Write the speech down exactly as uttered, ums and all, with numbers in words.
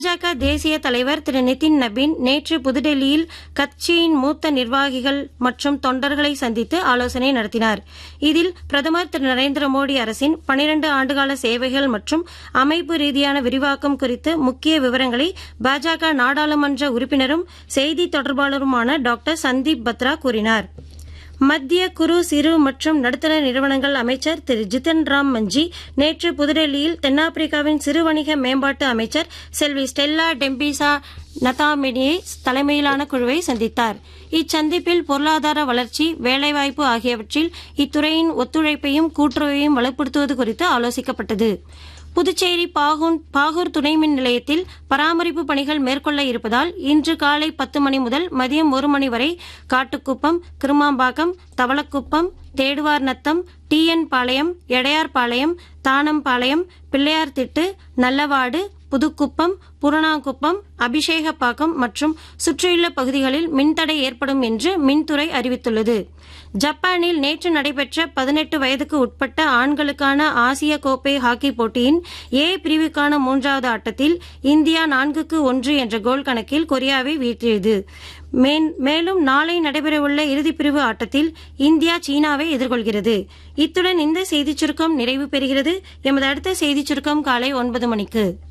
பாஜக தேசிய தலைவர் திரு நிதின் நபீன் நேற்று புதுடெல்லியில் கட்சியின் மூத்த நிர்வாகிகள் மற்றும் தொண்டர்களை சந்தித்து ஆலோசனை நடத்தினார். இதில் பிரதமர் திரு நரேந்திர மோடி அரசின் பனிரண்டு ஆண்டுகால சேவைகள் மற்றும் அமைப்பு ரீதியான விரிவாக்கம் குறித்து முக்கிய விவரங்களை பாஜக நாடாளுமன்ற உறுப்பினரும் செய்தி தொடர்பாளருமான டாக்டர் சந்தீப் பத்ரா கூறினார். மத்திய குறு சிறு மற்றும் நடுத்தர நிறுவனங்கள் அமைச்சர் திரு ஜித்தன் ராம் மஞ்சி நேற்று புதுடெல்லியில் தென்னாப்பிரிக்காவின் சிறு வணிக மேம்பாட்டு அமைச்சர் செல்வி ஸ்டெல்லா டெம்பிசா நதாமெடியே தலைமையிலான குழுவை சந்தித்தார். இச்சந்திப்பில் பொருளாதார வளர்ச்சி, வேலைவாய்ப்பு ஆகியவற்றில் இத்துறையின் ஒத்துழைப்பையும் கூட்டுறவையும் வலுப்படுத்துவது குறித்து ஆலோசிக்கப்பட்டது. புதுச்சேரி பாகூர் பாகூர் துணை மின் நிலையத்தில் பராமரிப்பு பணிகள் மேற்கொள்ள இருப்பதால் இன்று காலை பத்து மணி முதல் மதியம் ஒரு மணி வரை காட்டுக்குப்பம், கிருமாம்பாக்கம், தவளக்குப்பம், தேடுவார் நத்தம், டி என் பாளையம், எடையார்பாளையம், தானம்பாளையம், பிள்ளையார்திட்டு, நல்லவாடு, புதுக்குப்பம், புறனாங்குப்பம், அபிஷேகப்பாக்கம் மற்றும் சுற்றியுள்ள பகுதிகளில் மின்தடை ஏற்படும் என்று மின்துறை அறிவித்துள்ளது. ஜப்பானில் நேற்று நடைபெற்ற பதினெட்டு வயதுக்கு உட்பட்ட ஆண்களுக்கான ஆசிய கோப்பை ஹாக்கி போட்டியின் ஏ பிரிவுக்கான மூன்றாவது ஆட்டத்தில் இந்தியா நான்குக்கு ஒன்று என்ற கோல் கணக்கில் கொரியாவை வீழ்த்தியது. மேலும் நாளை நடைபெறவுள்ள இறுதிப் பிரிவு ஆட்டத்தில் இந்தியா சீனாவை எதிர்கொள்கிறது. இத்துடன் இந்த செய்திச் சுருக்கம் நிறைவு பெறுகிறது. எமது அடுத்த செய்திச் சுருக்கம் காலை ஒன்பது மணிக்கு.